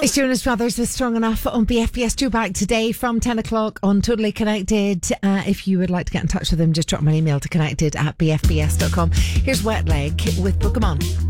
It's Jonas Brothers with Strong Enough on BFBS. Due back today from 10 o'clock on Totally Connected. If you would like to get in touch with them, just drop me an email to connected@bfbs.com. Here's Wet Leg with Pokemon.